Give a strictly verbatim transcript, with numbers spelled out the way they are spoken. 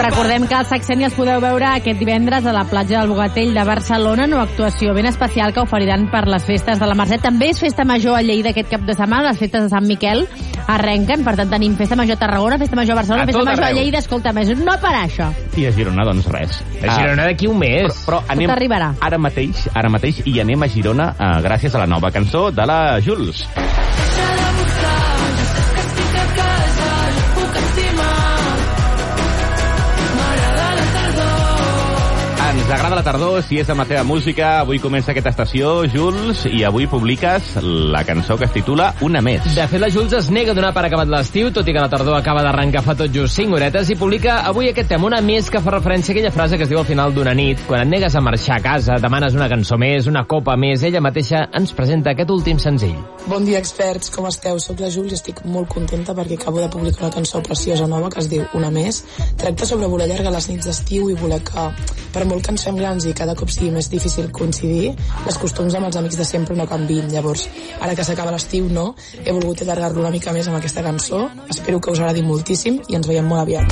Recordem que els Saxeni els podeu veure aquest divendres a la platja del Bogatell de Barcelona, una actuació ben especial que oferiran per les festes de la Mercè. També és festa major a Lleida aquest cap de setmana, les festes de Sant Miquel arrenquen, per tant tenim festa major a Tarragona, festa major a Barcelona, a festa major arreu. a Lleida, escolta, més no per això. I a Girona, doncs res. A Girona d'aquí un mes. Però, però anem arribarà. ara mateix, ara mateix, i anem a Girona uh, gràcies a la nova cançó de la Jules. Ens agrada la tardor, si és amb la teva música. Avui comença aquesta estació, Jules, i avui publiques la cançó que es titula Una més. De fet, la Jules es nega a donar per acabat l'estiu, tot i que la tardor acaba d'arrencar fa tot just cinc horetes, i publica avui aquest tema, Una més, que fa referència a aquella frase que es diu al final d'una nit, quan et negues a marxar a casa, demanes una cançó més, una copa més. Ella mateixa ens presenta aquest últim senzill. Bon dia, experts, com esteu? Soc la Jules i estic molt contenta perquè acabo de publicar una cançó preciosa nova que es diu Una més. Tracta sobre voler allargar les nits d'estiu i voler que, per molt que ens fem grans i cada cop sigui més difícil coincidir, els costums amb els amics de sempre no canvien. Llavors, ara que s'acaba l'estiu, no, he volgut allargar-lo una mica més amb aquesta cançó. Espero que us agradi moltíssim i ens veiem molt aviat.